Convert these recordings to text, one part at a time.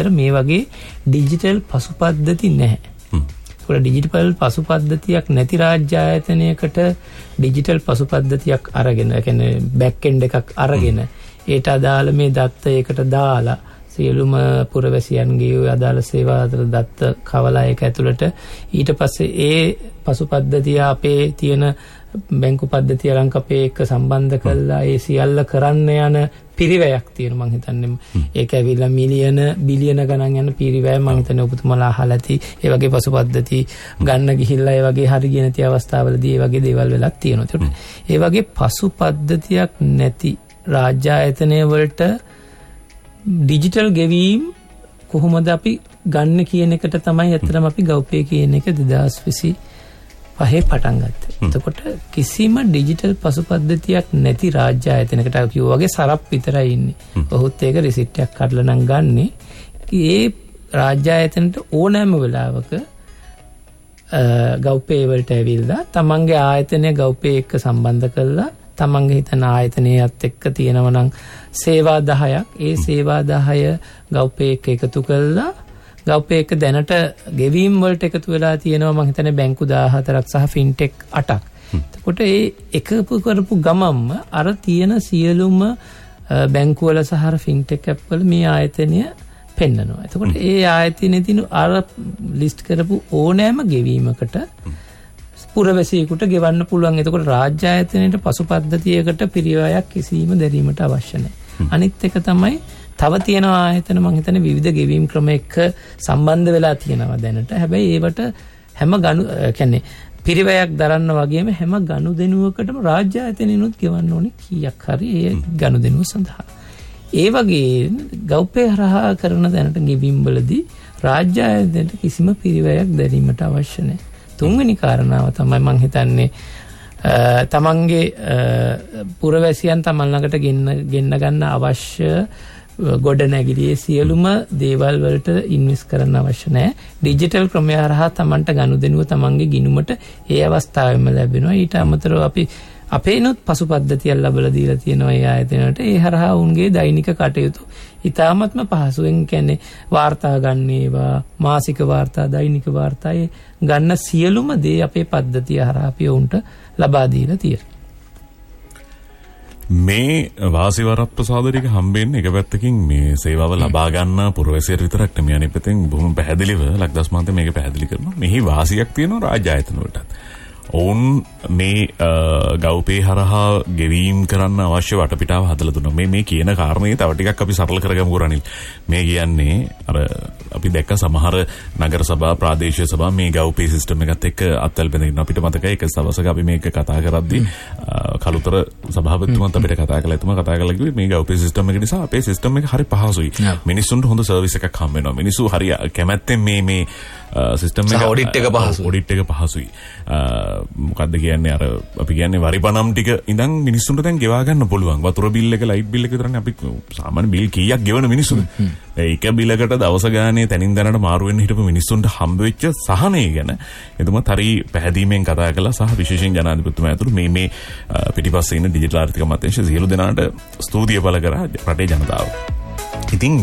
අතර මේ වගේ ඩිජිටල් පසුපද්ධති නැහැ. ඒකට ඩිජිටල් පසුපද්ධතියක් නැති රාජ්‍ය ආයතනයකට ඩිජිටල් පසුපද්ධතියක් අරගෙන, ඒ කියන්නේ බෑක් එන්ඩ් එකක් අරගෙන ඒට අදාළ මේ දත්ත ඒකට දාලා සියලුම පුරවැසියන්ගේ අදාළ සේවා අතර දත්ත කවලා ඒක ඇතුළට ඊට පස්සේ ඒ පසුපද්ධතිය අපේ තියෙන බැංකු පද්ධතිය ලංකපේ එක්ක සම්බන්ධ කරලා ඒ සියල්ල කරන්න යන පිරිවැයක් තියෙන මං හිතන්නේ ඒක ඇවිල්ලා මිලියන බිලියන ගණන් යන පිරිවැය මං හිතන්නේ ඔබතුමාලා අහලා ඇති ඒ වගේ පසුපද්ධති ගන්න ගිහිල්ලා ඒ වගේ හරිය නැති අවස්ථාවලදී ඒ වගේ දේවල් වෙලක් තියෙනවා. ඒකට ඒ වගේ පසුපද්ධතියක් නැති රාජ්‍ය ආයතනය වලට ඩිජිටල් ගෙවීම් කොහොමද අපි ගන්න කියන එකට තමයි අතරම අපි ගව්පේ කියන එක 2025 පටන් ගත්තේ. එතකොට කිසිම ඩිජිටල් පසුපද්ධතියක් නැති රාජ්‍ය ආයතනයකට කිව්වා වගේ සරප් විතරයි ඉන්නේ. ඔහුත් ඒක රිසිට් එකක් කඩලා නම් ගන්නෙ. ඒ රාජ්‍ය ආයතනට ඕනෑම වෙලාවක ගව්පේ වලට ඇවිල්ලා තමන්ගේ ආයතනය ගව්පේ එක්ක සම්බන්ධ කරලා තමන්ගේ හිතන ආයතනයත් එක්ක තියෙනවා නම් සේවා 10ක් ඒ සේවා 10 ගව්පේ එක්ක එකතු කරලා ගව්පේ එක දැනට ගෙවීම් වලට එකතු වෙලා තියෙනවා මම හිතන්නේ බැංකු 14ක් සහ ෆින්ටෙක් 8ක්. එතකොට ඒ එකතු කරපු ගමම්ම අර තියෙන සියලුම බැංකු වල සහ ෆින්ටෙක් ඇප් වල මේ ආයතනය පෙන්නනවා. එතකොට ඒ ආයතනයේ තියෙන අර ලිස්ට් කරපු ඕනෑම ගෙවීමකට පුරවැසියෙකුට ගෙවන්න පුළුවන්. එතකොට රාජ්‍ය ආයතනයේ පසුපද්ධතියකට පිරිවැයක් කිසිම දැරීමට අවශ්‍ය නැහැ. අනිත් එක තමයි තව තියෙන ආයතන මම හිතන්නේ විවිධ ගෙවීම් ක්‍රම එක්ක සම්බන්ධ වෙලා තියෙනවා දැනට. හැබැයි ඒවට හැම කියන්නේ පිරිවැයක් දරන්න වගේම හැම ගනුදෙනුවකටම රාජ්‍ය ආයතනිනුත් ගෙවන්න ඕනේ කීයක් හරි ඒ ගනුදෙනුව සඳහා. ඒ වගේ ගව්පේ හරහා කරන දැනට ගෙවීම් වලදී රාජ්‍ය ආයතනයට කිසිම පිරිවැයක් දැරීමට අවශ්‍ය නැහැ. තුන්වෙනි කාරණාව තමයි මම හිතන්නේ තමන්ගේ පුරවැසියන් තමන් ළඟට ගෙන්න ගන්න අවශ්‍ය ගොඩනැගිලියේ සියලුම දේවල් වලට ඉන්වෙස්ට් කරන්න අවශ්‍ය නැහැ. ඩිජිටල් ක්‍රමය හරහා තමන්ට ගනුදෙනුව තමන්ගේ ගිණුමට ඒ අවස්ථාවෙම ලැබෙනවා. ඊට අමතරව අපි අපේනොත් පසුපද්ධතියක් ලැබලා දීලා තියෙනවා ඒ ආයතනවලට. ඒ හරහා උන්ගේ දෛනික කටයුතු ඉතාමත්ම පහසුවෙන් කියන්නේ වාර්තා ගන්න ඒවා මාසික වාර්තා දෛනික වාර්තා ගන්න සියලුම දේ අපේ පද්ධතිය හරහා අපි උන්ට ලබා දීලා තියෙනවා. මේ වාසි වරප්‍රසාද ටික හම්බෙන්නේ එක පැත්තකින් මේ සේවාව ලබා ගන්න පුරවැසියර විතරක් නෙමෙයි අනිත් පැත්තෙන් බොහොම පැහැදිලිව ලක්දාස් මහත්තයා මේක පැහැදිලි කරනවා. මෙහි වාසියක් තියෙනවා රාජ්‍ය ආයතන වලටත්. ඔවුන් මේ ගව්පේ හරහා ගෙවීම් කරන්න අවශ්‍ය වටපිටාව හදලා දුන්නා. මේ කියන කාරණේ තව ටිකක් අපි සරල කරගමු රනිල්. මේ කියන්නේ අර අපි දැක්ක සමහර නගර සභා ප්‍රාදේශීය සභා මේ ගව්පේ සිස්ටම් එකත් එක්ක අත්වල බැඳගෙන අපිට මතකයි එක දවසක අපි මේක කතා කරද්දී කලුතර සභාපතිතුමත් අපිට කතා කළා. එතුමා කතා කළා කිව්වේ මේ ගව්පේ සිස්ටම් එක නිසා අපේ සිස්ටම් එක හරි පහසුයි. මිනිස්සුන්ට හොඳ සර්විස් එකක් හම්බ වෙනවා. මිනිස්සු හරි කැමැත්තෙන් මේ සිස්ටම් එක ඔඩිට් එක පහසුයි. මොකද්ද කියන්නේ අර අපි කියන්නේ වරිපණම් ටික ඉඳන් මිනිස්සුන්ට දැන් ගෙවා ගන්න පුළුවන්. වතුර බිල් එක ලයිට් බිල් එක විතරනේ අපි සාමාන්‍ය බිල් කීයක් ගෙවන මිනිස්සුද? ඒක බිලකට දවස ගානේ තනින් දැනට මාරු වෙන්න හිටපු මිනිස්සුන්ට හම්බ වෙච්ච සහනය ගැන එතුමත් හරි පැහැදීමෙන් කතා කළා සහ විශේෂයෙන් ජනාධිපතිතුමා ඇතුළු මේ පිටිපස්සේ ඉන්න ඩිජිටල් ආර්ථික අමාත්‍යාංශ සියලු දෙනාට ස්තුතිය පළ කරා රටේ ජනතාව. ඉතින්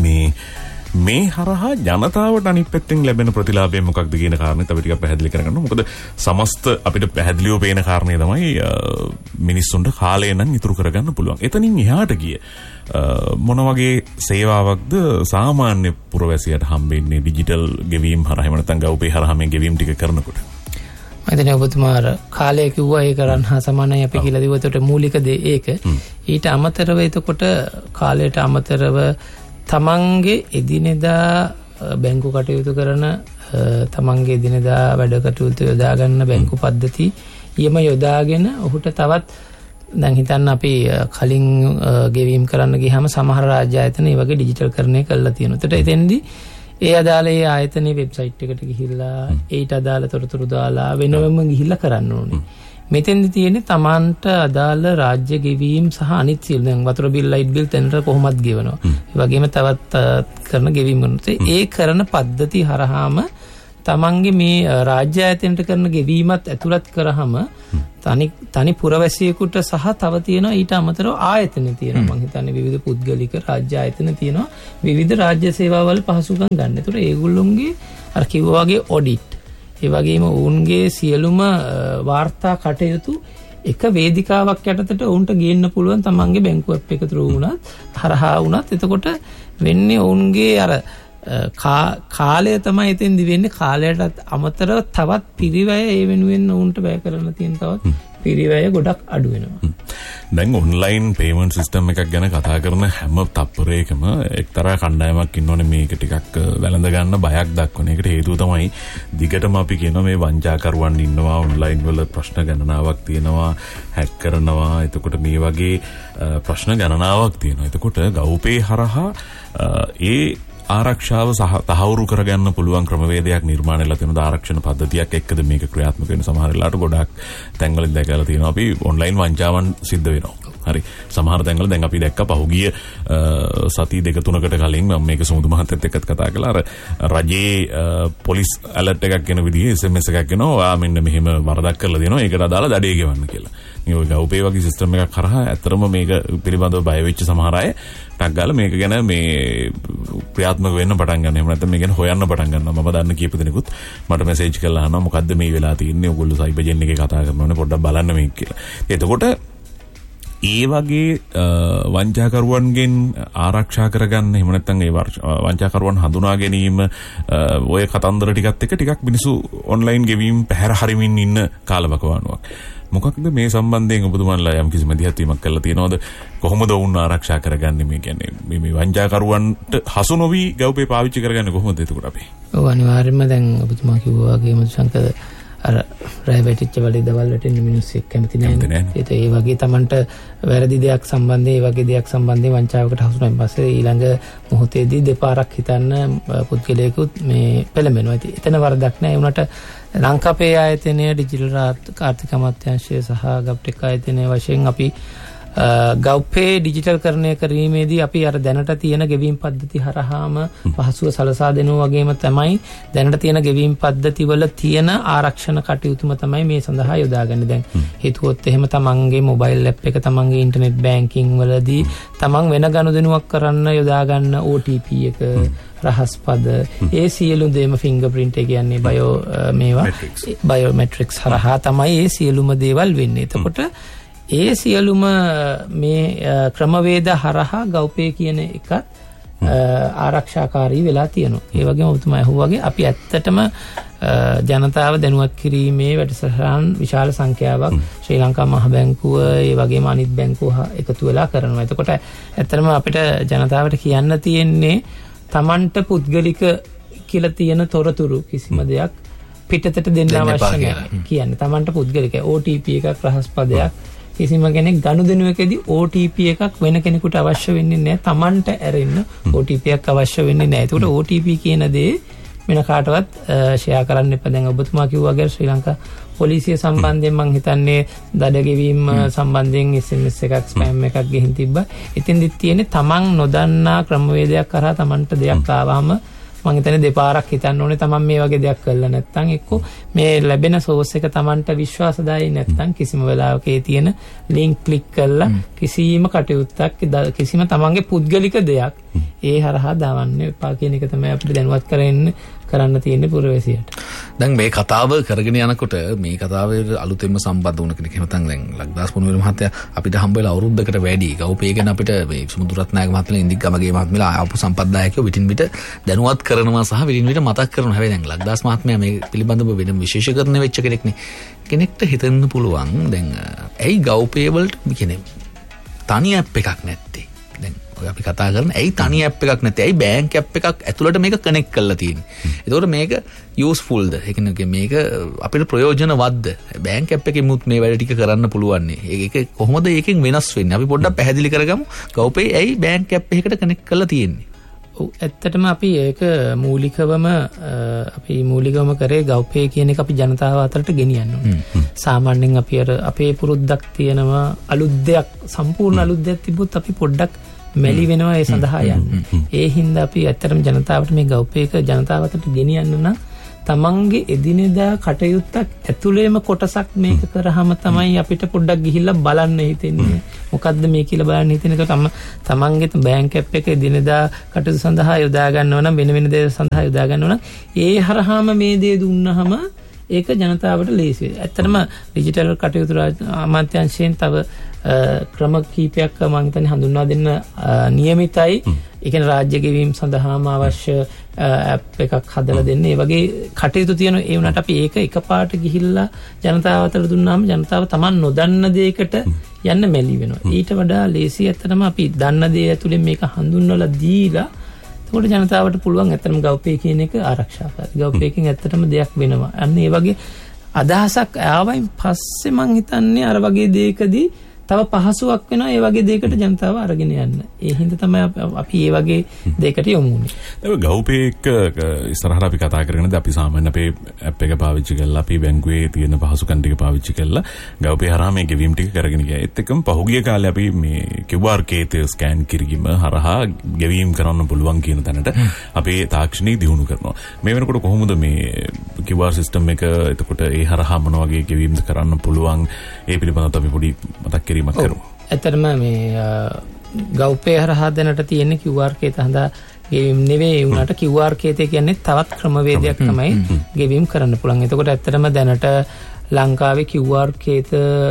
මේ හරහා ජනතාවට අනිත් පැත්තෙන් ලැබෙන ප්‍රතිලාභය මොකක්ද කියන කාරණේත් අපි ටිකක් පැහැදිලි කරගන්නවා. මොකද සමස්ත අපිට පැහැදිලිව පේන කාරණේ තමයි මිනිස්සුන්ට කාලය නම් ඉතුරු කරගන්න පුළුවන්. එතනින් එහාට ගිය මොන වගේ සේවාවක්ද සාමාන්‍ය පුරවැසියාට හම්බෙන්නේ ඩිජිටල් ගෙවීම් හරහා එහෙම නැත්නම් ගව්පේ හරහා මේ ගෙවීම් ටික කරනකොට? මම හිතන්නේ ඔබතුමාට කාලය කිව්වා ඒක රන් හා සමානයි අපි කියලා දිවුවා. ඒකට මූලික දේ ඒක. ඊට අමතරව එතකොට කාලයට අමතරව තමන්ගේ එදිනෙදා බැංකු කටයුතු කරන තමන්ගේ එදිනෙදා වැඩ කටයුතු යොදා ගන්න බැංකු පද්ධති ඊම යොදාගෙන ඔහුට තවත් දැන් හිතන්න අපි කලින් ගෙවීම් කරන්න ගියාම සමහර රාජ්‍ය ආයතන මේ වගේ ඩිජිටල්කරණය කරලා තියෙනවා. ඒකට එතෙන්දී ඒ අදාළ ඒ ආයතනයේ වෙබ්සයිට් එකට ගිහිල්ලා ඒට අදාළ තොරතුරු දාලා වෙනම ගිහිල්ලා කරන්න ඕනේ. මෙතෙන්දි තියෙන්නේ තමන්ට අදාළ රාජ්‍ය ගෙවීම් සහ අනිත් සියලු දැන් වතුර බිල් ලයිට් බිල් තැනට කොහොමද ගෙවනවා. ඒ වගේම තවත් කරන ගෙවීම් කරනවා. ඒ කරන පද්ධති හරහාම තමන්ගේ මේ රාජ්‍ය ආයතනයට කරන ගෙවීමත් ඇතුළත් කරාම තනි පුරවැසියෙකුට සහ තව තියෙනවා ඊට අමතරව ආයතන තියෙනවා. මම හිතන්නේ විවිධ පුද්ගලික රාජ්‍ය ආයතන තියෙනවා විවිධ රාජ්‍ය සේවාවල පහසුකම් ගන්න. ඒතකොට ඒගොල්ලොන්ගේ අර කිව්වා වගේ ඔඩිට් ඒ වගේම ඔවුන්ගේ සියලුම වාර්තා කටයුතු එක වේදිකාවක් යටතට ඔවුන්ට ගේන්න පුළුවන් තමන්ගේ බැංකු ඇප් එක through වුණත් හරහා වුණත්. එතකොට වෙන්නේ ඔවුන්ගේ අර කාලය තමයි එතෙන්දි වෙන්නේ. කාලයටත් අමතරව තවත් පිරිවැය ඒ වෙනුවෙන් ඔවුන්ට වැය කරන්න තියෙන තවත් පිරිවැය ගොඩක් අඩු වෙනවා. දැන් ඔන්ලයින් පේමන්ට් සිස්ටම් එකක් ගැන කතා කරන හැම තප්පරයකම එක්තරා කණ්ඩායමක් ඉන්නෝනේ මේක ටිකක් වැළඳ ගන්න බයක් දක්වන. ඒකට හේතුව තමයි දිගටම අපි කියනවා මේ වංචාකරුවන් ඉන්නවා, ඔන්ලයින් වල ප්‍රශ්න ගණනාවක් තියෙනවා, හැක් කරනවා. එතකොට මේ වගේ ප්‍රශ්න ගණනාවක් තියෙනවා. එතකොට GovPay හරහා ඒ ආරක්ෂාව තහවුරු කරගන්න පුළුවන් ක්‍රමවේදයක් නිර්මාණය වෙලා තියෙනවා. ආරක්ෂණ පද්ධතියක් එක්කද මේක ක්‍රියාත්මක වෙන. සමහර වෙලාවට ගොඩක් තැන්වලින් දැකලා තියෙනවා අපි ඔන්ලයින් වංචාවන් සිද්ධ වෙනවා. හරි. සමහර තැන්වල දැන් අපි දැක්ක පහුගිය සති දෙක තුනකට කලින් මම මේක සමුදු මහත්තයත් එක්කත් කතා කළා. අර රජයේ පොලිස් ඇලර්ට් එකක් එන විදිහේ SMS එකක් එනවා. ඔයා මෙන්න මෙහෙම වරදක් කරලා දෙනවා. ඒකට අදාළ දඩේ ගෙවන්න කියලා. මේ GovPay වගේ සිස්ටම් එකක් කරා ඇත්තටම මේක පිළිබඳව බය වෙච්ච සමහර අය ටක් ගාලා මේක ගැන මේ ක්‍රියාත්මක වෙන්න පටන් ගන්න. එහෙම නැත්නම් මේ ගැන හොයන්න පටන් ගන්නවා. මම දන්න කීප දෙනෙකුත් මට මැසේජ් කරලා අහනවා මොකද්ද මේ වෙලා තියෙන්නේ? ඔයගොල්ලෝ සයිබර් ජෙන් එකේ කතා කරනවානේ පොඩ්ඩක් බලන්න මේක කියලා. එතකොට ඒ වගේ වංචාකරුවන්ගෙන් ආරක්ෂා කරගන්න එහෙම නැත්නම් ඒ වංචාකරුවන් හඳුනා ගැනීම ඔය කතන්දර ටිකත් එක්ක ටිකක් මිනිස්සු ඔන්ලයින් ගෙවීම් පැහැර හරිමින් ඉන්න කාලවකවානුවක්. මොකක්ද මේ සම්බන්ධයෙන් ඔබතුමාලා යම් කිසි මැදිහත්වීමක් කරලා තියෙනවද? කොහොමද වුන් ආරක්ෂා කරගන්නේ? මේ කියන්නේ මේ වංචාකරුවන්ට හසු නොවි GovPay පාවිච්චි කරගන්නේ කොහොමද එතකොට අපි? ඔව් අනිවාර්යයෙන්ම දැන් ඔබතුමා කිව්වා වගේම සංකද අර රැය වැටිච්ච වෙලේ දවල් වැටෙන මිනිස්සු එක්ක කැමති නැහැ. ඒ වගේ Tamanට වැරදි දෙයක් සම්බන්ධයෙන් ඒ වගේ දෙයක් සම්බන්ධයෙන් වංචාවකට හසු වෙනන් පස්සේ ඊළඟ මොහොතේදී දෙපාරක් හිතන්න පුද්ගලයෙකුත් මේ පෙළඹෙනවා. එතන වරදක් නැහැ. ඒ උනට ලංකාපේ ආයතනය ඩිජිටල් ආර්ථික අමාත්‍යාංශය සහ GovTech ආයතනය වශයෙන් අපි GovPay ඩිජිටල් කරණය කිරීමේදී අපි අර දැනට තියෙන ගෙවීම් පද්ධති හරහාම පහසුව සලසා දෙනවා වගේම තමයි දැනට තියෙන ගෙවීම් පද්ධති වල තියෙන ආරක්ෂණ කටයුතුම තමයි මේ සඳහා යොදාගන්නේ. දැන් හිතුවොත් එහෙම තමන්ගේ මොබයිල් ඇප් එක තමන්ගේ ඉන්ටර්නෙට් බැංකින් වලදී තමන් වෙන ගනුදෙනුවක් කරන්න යොදා ගන්න OTP එක රහස් පද ඒ සියලු දේම ෆින්ගර්ප්‍රින්ට් එක කියන්නේ බයෝමෙට්‍රික්ස් හරහා තමයි ඒ සියලුම දේවල් වෙන්නේ. එතකොට ඒ සියලුම මේ ක්‍රමවේද හරහා GovPay කියන එකත් ආරක්ෂාකාරී වෙලා තියෙනවා. ඒ වගේම ඔබතුමා අහුවා වගේ අපි ඇත්තටම ජනතාව දැනුවත් කිරීමේ වැඩසටහන් විශාල සංඛ්‍යාවක් ශ්‍රී ලංකා මහ බැංකුව ඒ වගේම අනිත් බැංකු එකතු වෙලා කරනවා. එතකොට ඇත්තටම අපිට ජනතාවට කියන්න තියෙන්නේ Tamanට පුද්ගලික කියලා තියෙන තොරතුරු කිසිම දෙයක් පිටතට දෙන්න අවශ්‍ය නැහැ. කියන්නේ Tamanට පුද්ගලික OTP එකක් රහස් පදයක් කිසිම කෙනෙක් ගනුදෙනුවකදී OTP එකක් වෙන කෙනෙකුට අවශ්‍ය වෙන්නේ නැහැ. Tamanට ඇරෙන්න OTP එකක් අවශ්‍ය වෙන්නේ නැහැ. ඒකට OTP කියන දේ වෙන කාටවත් ෂෙයා කරන්න එපා. දැන් ඔබතුමා කිව්වා වගේ ශ්‍රී ලංකා පොලිසිය සම්බන්ධයෙන් මම හිතන්නේ දඩ ගෙවීම සම්බන්ධයෙන් SMS එකක් ස්පෑම් එකක් ගෙහින් තිබ්බා. එතෙන්දිත් තියෙන්නේ Taman නොදන්නා ක්‍රමවේදයක් කරා Tamanට දෙයක් ආවම මම හිතන්නේ දෙපාරක් හිතන්න ඕනේ Taman මේ වගේ දෙයක් කළා නැත්නම් එක්ක මේ ලැබෙන සෝස් එක Tamanට විශ්වාසදායී නැත්නම් කිසිම වෙලාවක ඒ තියෙන ලින්ක් ක්ලික් කරලා කිසිම කටයුත්තක් කිසිම Tamanගේ පුද්ගලික දෙයක් ඒ හරහා දාවන්න එපා කියන එක තමයි අපිට දැනුවත් කරන්න තියෙන්නේ පුරවැසියට. දැන් මේ කතාව කරගෙන යනකොට මේ කතාවේ අලුතෙන්ම සම්බන්ධ වුණ කෙනෙක් එහෙම දැන් ලක්දාස් පුණුවිල මහත්තයා අපිට හම්බ වෙලා අවුරුද්දකට වැඩි GovPay ගැන අපිට මේ සුමුදුරත්නායක මහත්මයා ඉන්දිගමගේ මහත්මයා ආපු සම්පත්දායකයෝ විටින් විට දැනුවත් කරනවා සහ විටින් විට මතක් කරනවා. හැබැයි දැන් ලක්දාස් මහත්මයා මේ පිළිබඳව වෙන විශේෂීකරණය වෙච්ච කෙනෙක්නේ. කෙනෙක්ට හිතන්න පුළුවන් දැන් ඇයි GovPay වලට කියන්නේ තනි ඇප් එකක් නැත්තේ? දැන් අපි කතා කරන ඇයි තනි ඇප් එකක් නැත්තේ? ඇයි බැංක් ඇප් එකක් ඇතුළට මේක කනෙක්ට් කරලා තියෙන්නේ? ඒතකොට මේක යූස්ෆුල්ද? ඒ කියන්නේ මේක අපිට ප්‍රයෝජනවත්ද? බැංක් ඇප් එකෙමුත් මේ වැඩ ටික කරන්න පුළුවන් නේ. ඒක කොහොමද ඒකෙන් වෙනස් වෙන්නේ? අපි පොඩ්ඩක් පැහැදිලි කරගමු. GovPay ඇයි බැංක් ඇප් එකකට කනෙක්ට් කරලා තියෙන්නේ? ඇත්තටම අපි ඒක මූලිකවම කරේ GovPay කියන එක අපි ජනතාව අතරට ගෙනියන්න ඕනේ. සාමාන්‍යයෙන් අපි අපේ පුරුද්දක් තියෙනවා අලුත් දෙයක් සම්පූර්ණ අලුත් දෙයක් තිබ්බොත් අපි පොඩ්ඩක් මැලි වෙනවා ඒ සඳහා යන්න. ඒ හින්දා අපි ඇත්තටම ජනතාවට මේ GovPay එක ජනතාව අතරට ගෙනියන්න නම් තමන්ගේ එදිනෙදා කටයුත්තක් ඇතුළේම කොටසක් මේක කරාම තමයි අපිට පොඩ්ඩක් ගිහිල්ලා බලන්න හිතෙන්නේ. මොකද්ද මේ කියලා බලන්න හිතෙන එක තමන්ගේ බැංක් ඇප් එක එදිනෙදා කටයුතු සඳහා යොදා ගන්නවා නම් වෙන දේ සඳහා යොදා ගන්නවා නම් ඒ හරහාම මේ දේ දුන්නාම ඒක ජනතාවට ලේසි වෙයි. ඇත්තටම ඩිජිටල් කටයුතු අමාත්‍යාංශයෙන් තව ක්‍රම කීපයක් මම හිතන්නේ හඳුන්වා දෙන්න නියමිතයි. ඒ කියන්නේ රාජ්‍ය ගෙවීම් සඳහාම අවශ්‍ය ඇප් එකක් හදලා දෙන්න. ඒ වගේ කටයුතු තියෙන ඒ වුණාට අපි ඒක එකපාරට ගිහිල්ලා ජනතාව අතර දුන්නාම ජනතාව Taman නොදන්න දෙයකට යන්න මැලි වෙනවා. ඊට වඩා ලේසි ඇත්තටම අපි දන්න දේ ඇතුලෙන් මේක හඳුන්වලා දීලා එතකොට ජනතාවට පුළුවන් ඇත්තටම GovPay කියන එක ආරක්ෂා කරගන්න. GovPay එකෙන් ඇත්තටම දෙයක් වෙනවා. අන්න ඒ වගේ අදහසක් ආවයින් පස්සේ මං හිතන්නේ අර වගේ දෙයකදී තව පහසුවක් වෙනවා ඒ වගේ දෙයකට ජනතාව අරගෙන යන්න. ඒ හින්දා තමයි අපි මේ වගේ දෙයකට යොමු වුනේ. දැන් GovPay එක ඉස්සරහට අපි කතා කරගෙනද අපි සාමාන්‍ය අපේ ඇප් එක පාවිච්චි කරලා අපි බැංකුවේ තියෙන පහසුකම් ටික පාවිච්චි කරලා GovPay හරහා මේ ගෙවීම් ටික කරගෙන ගියා. ඒත් එක්කම පහුගිය කාලේ අපි මේ QR කේතය ස්කෑන් කිරීම හරහා ගෙවීම් කරන්න පුළුවන් කියන තැනට අපේ තාක්ෂණික දියුණු කරනවා. මේ වෙනකොට කොහොමද මේ QR සිස්ටම් එක එතකොට ඒ හරහා මොන වගේ ගෙවීම්ද කරන්න පුළුවන් ඒ පිළිබඳව අපි පොඩි මතක් කිරීමක් කරමු. ඇත්තටම මේ GovPay හරහා දැනට තියෙන QR කේත හඳා ගෙවීම් නෙවෙයි වුණාට QR කේතේ කියන්නේ තවත් ක්‍රමවේදයක් තමයි ගෙවීම් කරන්න පුළුවන්. එතකොට ඇත්තටම දැනට ලංකාවේ QR කේත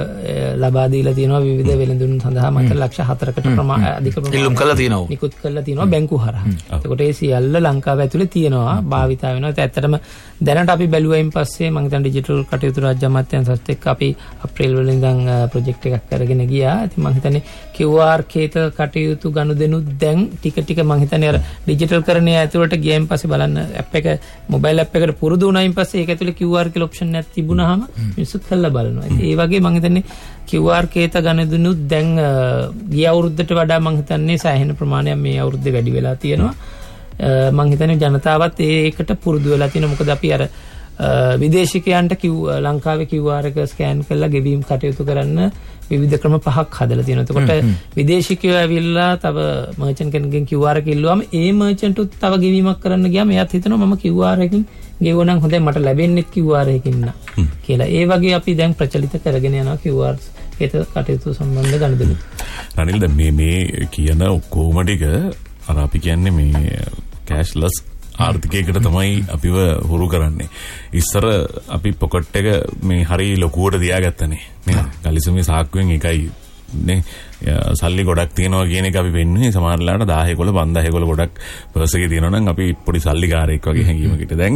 ලබා දීලා තියෙනවා විවිධ වෙළඳුන් සඳහා මත ලක්ෂ 4කට අධික ඉල්ලුම් කරලා තියෙනවා. නිකුත් කරලා තියෙනවා බැංකු හරහා. එතකොට ඒ සියල්ල ලංකාව ඇතුලේ තියෙනවා භාවිතා වෙනවා. ඒත් ඇත්තටම දැනට අපි බැලුවයින් පස්සේ මම හිතන්නේ ඩිජිටල් කටයුතු රාජ්‍ය අමාත්‍යාංශයත් එක්ක අපි අප්‍රේල් වල ඉඳන් ප්‍රොජෙක්ට් එකක් කරගෙන ගියා. ඉතින් මම හිතන්නේ QR කේත කටයුතු ගනුදෙනු දැන් ටික මම හිතන්නේ අර ඩිජිටල් කරණය ඇතුළට ගියන් පස්සේ බලන්න ඇප් එක මොබයිල් ඇප් එකට පුරුදු වුණායින් පස්සේ ඒක ඇතුලේ QR කියලා ඔප්ෂන් එකක් තිබුණාම මිනිස්සුත් කරලා බලනවා. ඒ වගේ මම හිතන්නේ QR කේත ගනුදෙනු දැන් ගිය අවුරුද්දට වඩා මම හිතන්නේ සෑහෙන ප්‍රමාණයක් මේ අවුරුද්දේ වැඩි වෙලා තියෙනවා. මම හිතන්නේ ජනතාවත් ඒකට පුරුදු වෙලා තියෙනවා. මොකද අපි අර විදේශිකයන්ට ලංකාවේ QR එක ස්කෑන් කරලා ගෙවීම් කටයුතු කරන්න විවිධ ක්‍රම 5ක් හදලා තියෙනවා. එතකොට විදේශිකයෝ ඇවිල්ලා තව මර්චන්ට් කෙනෙක්ගෙන් QR එක ඉල්ලුවාම ඒ මර්චන්ට් උත් තව ගෙවීමක් කරන්න ගියාම එයාත් හිතනවා මම QR එකකින් ගෙවුවා නම් හොඳයි මට ලැබෙන්නේ QR එකකින් නා කියලා. ඒ වගේ අපි දැන් ප්‍රචලිත කරගෙන යනවා QR කේත කටයුතු සම්බන්ධ ගනුදෙනු. රනිල් දැන් මේ කියන ඔක්කොම ටික අර අපි කියන්නේ මේ කෑෂ්ලස් ආර්ථිකයකට තමයි අපිව හුරු කරන්නේ. ඉස්සර අපි පොකට් එක මේ හරි ලොකුවට තියාගත්තනේ. නේ ගලිසමේ සාක්කුවෙන් එකයි නේ සල්ලි ගොඩක් තියනවා කියන එක අපි වෙන්නේ සමහරලාට 10 11 5000 ගොඩක් පර්ස් එකේ තියෙනවා නම් අපි පොඩි සල්ලිකාරයෙක් වගේ හැංගීමකට. දැන්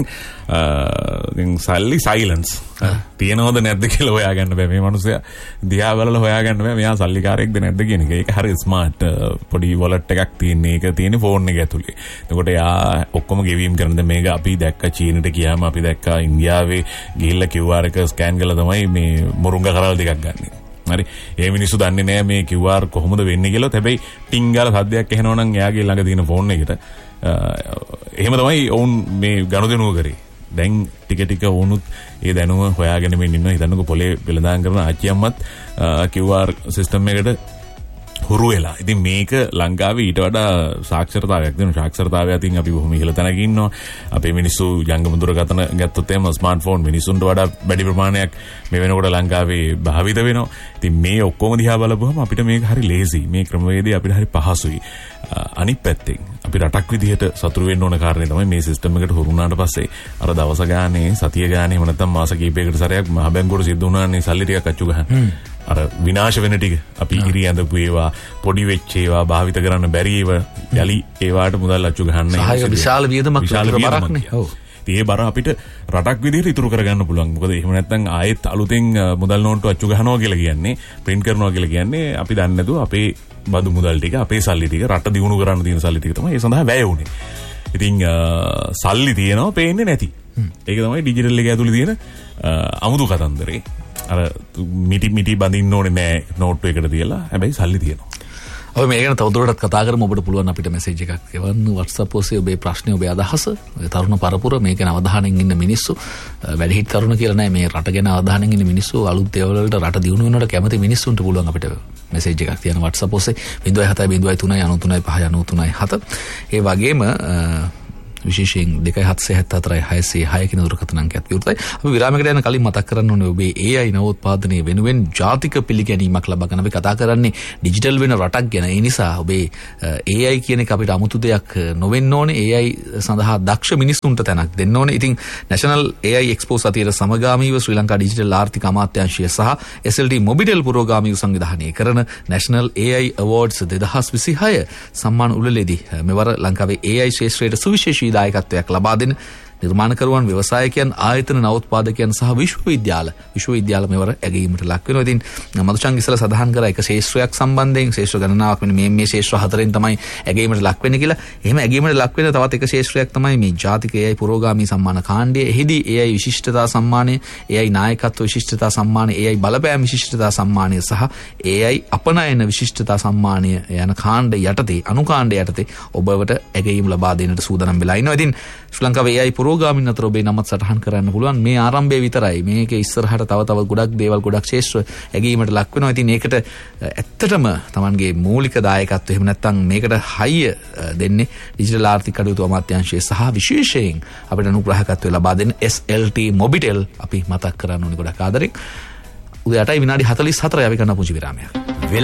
සල්ලි සයිලන්ස් තියනවද නැද්ද කියලා හොයාගන්න බෑ. මේ මිනිස්සයා දිහා බලලා හොයාගන්න බෑ මෙයා සල්ලිකාරයෙක්ද නැද්ද කියන එක. ඒක හරි ස්මාර්ට් පොඩි වොලට් එකක් තියෙන එක තියෙන ෆෝන් එක ඇතුලේ. එතකොට එයා ඔක්කොම ගෙවීම් කරනද මේක අපි දැක්ක චීනට ගියාම අපි දැක්ක ඉන්දියාවේ ගිහිල්ලා QR එක ස්කෑන් කරලා තමයි මේ මොරුංග කරල් ටිකක් ගන්නෙ. හරි ඒ මිනිස්සු දන්නේ නැහැ මේ QR කොහොමද වෙන්නේ කියලා. හැබැයි ටින් ගාලා සද්දයක් එනවා නම් එයාගේ ළඟ තියෙන ෆෝන් එකට එහෙම තමයි ඔවුන් මේ ගනුදෙනුව කරේ. දැන් ටික වුණුත් ඒ දැනුම හොයාගෙන මෙන්න ඉන්නවා. හිතන්නකෝ පොලේ වෙළඳාම් කරන ආච්චි අම්මත් QR සිස්ටම් එකට හුරු වෙලා. ඉතින් මේක ලංකාවේ ඊට වඩා සාක්ෂරතාවයක් දෙන සාක්ෂරතාවය අතින් අපි බොහොම ඉහළ තැනක ඉන්නවා. අපේ මිනිස්සු ජංගම දුරකථන ගත්තොත් එහෙම ස්මාර්ට්ෆෝන් මිනිස්සුන්ට වඩා වැඩි ප්‍රමාණයක් මේ වෙනකොට ලංකාවේ භාවිත වෙනවා. ඉතින් මේ ඔක්කොම දිහා බලපුවම අපිට මේක හරි ලේසි. මේ ක්‍රමවේදය අපිට හරි පහසුයි. අනිත් පැත්තෙන් අපි රටක් විදිහට සතුරු වෙන්න ඕන කාරණේ තමයි මේ සිස්ටම් එකට හුරු වුණාට පස්සේ අර දවස ගානේ සතිය ගානේ එහෙම නැත්නම් මාස කිහිපයකට සැරයක් මහ බැංකුවට සිද්ධ වුණානේ සල්ලි ටිකක් අච්චු ගහන්න. අර විනාශ වෙන ටික අපි ඉරි ඇඳපු ඒවා පොඩි වෙච්ච ඒවා භාවිත කරන්න බැරි ඒවා යලි ඒවාට මුදල් අච්චු ගහන්න විශාල වියදමක් කරන්නේ. ඔව්. ඒ බර අපිට රටක් විදිහට ඉතුරු කරගන්න පුළුවන්. මොකද එහෙම නැත්නම් ආයෙත් අලුතෙන් මුදල් නෝට්ටු අච්චු ගහනවා කියලා කියන්නේ print කරනවා කියලා කියන්නේ අපි දන්නේ නැතුව අපේ බදු මුදල් ටික අපේ සල්ලි ටික රට දියුණු කරන්න තියෙන සල්ලි ටික තමයි ඒ සඳහා වැය වුනේ. ඉතින් සල්ලි තියෙනවා පේන්නේ නැති. ඒක තමයි ඩිජිටල් එක ඇතුලේ තියෙන අමුතු කතන්දරේ. අර මිටි බඳින්න ඕනේ නෑ නෝට්ටු එකට තියලා. හැබැයි සල්ලි තියෙනවා. ඔය මේ ගැන තවදුරටත් කතා කරමු. ඔබට පුළුවන් අපිට මැසේජ් එකක් එවන්න WhatsApp ඔස්සේ ඔබේ ප්‍රශ්නේ ඔබේ අදහස. තරුණ පරපුර මේක ගැන අවධානයෙන් ඉන්න මිනිස්සු වැඩිහිටි තරුණ කියලා නෑ මේ රට ගැන අවධානයෙන් ඉන්න මිනිස්සු අලුත් දේවල් වලට රට දියුණු වෙනවට කැමති මිනිස්සුන්ට පුළුවන් අපිට මැසේජ් එකක් තියන WhatsApp ඔස්සේ 07 03 93 5 93 7. ඒ වගේම විශේෂයෙන් 2774 කියන දුරකථන අංකයත් විවෘතයි. අපි විරාමයකට යන කලින් මතක් කරන්න ඕනේ ඔබේ AI නවෝත්පාදනය වෙනුවෙන් ජාතික පිළිගැනීමක් ලබා ගන්න. අපි කතා කරන්නේ ඩිජිටල් වෙන රටක් ගැන. ඒ නිසා ඔබේ AI කියන එක අපිට 아무තු දෙයක් නොවෙන්න ඕනේ. AI සඳහා දක්ෂ මිනිස්සුන්ට තැනක් දෙන්න ඕනේ. ඉතින් National AI Expo සතියේ සමගාමීව ශ්‍රී ලංකා ඩිජිටල් ආර්ථික අමාත්‍යාංශය සහ SLT Mobitel පුරෝගාමීව සංවිධානය කරන National AI Awards 2026 සම්මාන උළෙලේදී මෙවර ලංකාවේ AI ශාස්ත්‍රයේ සුවිශේෂී දායකත්වයක් ලබා දෙන නිර්මාණකරුවන්, ව්‍යවසායකයන්, ආයතන නවෝත්පාදකයන් සහ විශ්වවිද්‍යාල මෙවර ඇගීමට ලක් වෙනවා. ඉතින් මදුචංග ඉස්සලා සඳහන් කරා එක ශාස්ත්‍රයක් සම්බන්ධයෙන් ශාස්ත්‍ර ගණනාවක් වෙන මේ ශාස්ත්‍ර හතරෙන් තමයි ඇගීමට ලක් වෙන්නේ කියලා. එහෙම ඇගීමට ලක් වෙන තවත් එක ශාස්ත්‍රයක් තමයි මේ ජාතික AI පුරෝගාමී සම්මාන කාණ්ඩය. එහිදී AI විශිෂ්ටතා සම්මානය, AI නායකත්ව විශිෂ්ටතා සම්මානය, AI බලපෑම් විශිෂ්ටතා සම්මානය සහ AI අපනයන විශිෂ්ටතා සම්මානය යන කාණ්ඩ යටතේ අනුකාණ්ඩ යටතේ ඔබවට ඇගීම ලබා දෙන්නට සූදානම් වෙලා ඉනවා. ඉතින් ශ්‍රී ලංකාවේ AI පුරෝගාමින් අතර ඔබේ නමත් සටහන් කරන්න පුළුවන්. මේ ආරම්භය විතරයි. මේකේ ඉස්සරහට තව ගොඩක් දේවල් ගොඩක් ශේෂ්ත්‍ර ඇගීමට ලක් වෙනවා. ඉතින් ඒකට ඇත්තටම Tamanගේ මූලික දායකත්වය එහෙම නැත්නම් මේකට හයිය දෙන්නේ ඩිජිටල් ආර්ථික කටයුතු අමාත්‍යාංශය සහ විශේෂයෙන් අපිට අනුග්‍රහකත්වය ලබා දෙන SLT Mobitel අපි මතක් කරන්න ඕනේ ගොඩක් ආදරෙන්. උදේ 8:44 අපි කරන පුංචි විරාමයක්.